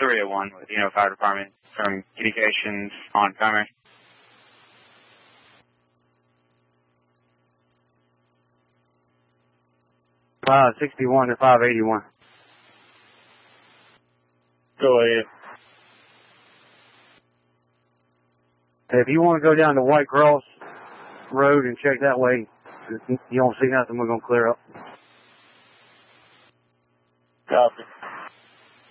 301 with Fire Department from communications on primary. 561 to 581. Go ahead. If you want to go down to White Cross Road and check that way, if you don't see nothing, we're going to clear up. Copy.